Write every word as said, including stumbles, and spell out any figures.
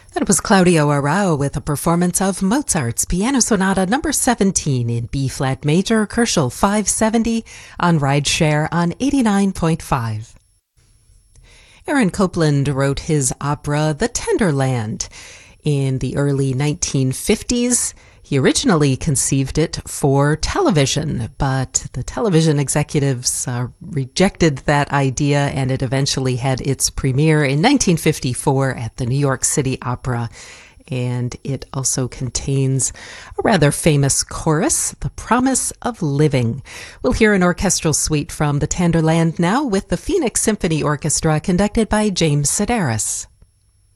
That was Claudio Arrau with a performance of Mozart's Piano Sonata number seventeen in B-flat major, Koelschel five seventy on Rideshare on eighty-nine point five. Aaron Copland wrote his opera The Tender Land in the early nineteen fifties. He originally conceived it for television, but the television executives uh, rejected that idea, and it eventually had its premiere in nineteen fifty-four at the New York City Opera. And it also contains a rather famous chorus, The Promise of Living. We'll hear an orchestral suite from The Tender Land now with the Phoenix Symphony Orchestra conducted by James Sedaris.